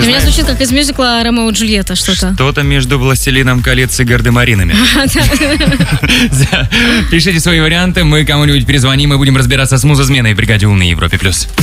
У меня звучит как из мюзикла «Ромео и Джульетта» что-то. Что-то между «Властелином колец» и «Гардемаринами». Пишите свои варианты, мы кому-нибудь перезвоним и будем разбираться с музызменой в «Бригаде У» на Европе+.